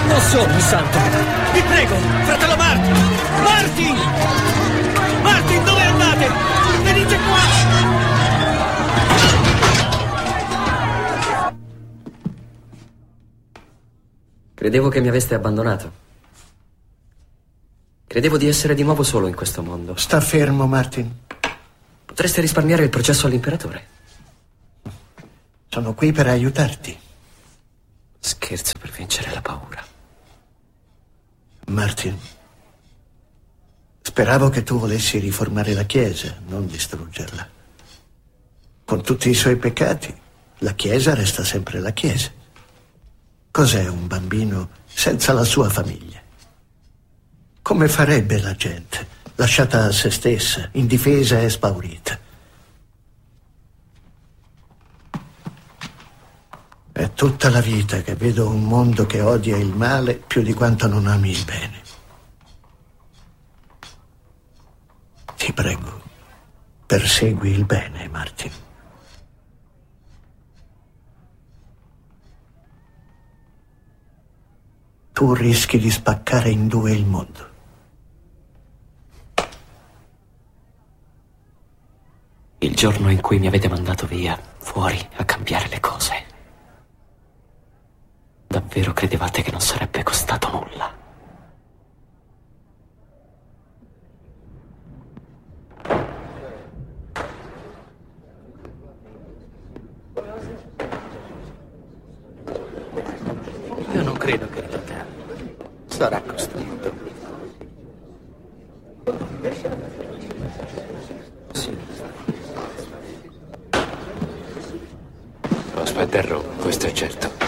Non sono un santo! Vi prego, fratello Martin! Martin! Martin, dove andate? Venite qua! Credevo che mi aveste abbandonato. Credevo di essere di nuovo solo in questo mondo. Sta fermo, Martin. Potreste risparmiare il processo all'imperatore. Sono qui per aiutarti. Scherzo per vincere la paura. Martin, speravo che tu volessi riformare la Chiesa, non distruggerla. Con tutti i suoi peccati, la Chiesa resta sempre la Chiesa. Cos'è un bambino senza la sua famiglia? Come farebbe la gente, lasciata a se stessa, indifesa e spaurita? È tutta la vita che vedo un mondo che odia il male più di quanto non ami il bene. Ti prego, persegui il bene, Martin. Tu rischi di spaccare in due il mondo. Il giorno in cui mi avete mandato via, fuori a cambiare le cose, davvero credevate che non sarebbe costato nulla? Io non credo che in realtà sarà costruito. Sì. Aspetta, questo è certo.